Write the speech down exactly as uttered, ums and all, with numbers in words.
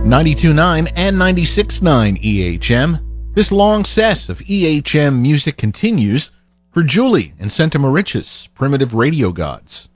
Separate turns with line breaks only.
ninety-two point nine and ninety-six point nine E H M. This long set of E H M music continues for Julie and Santa Mauritius, Primitive Radio Gods.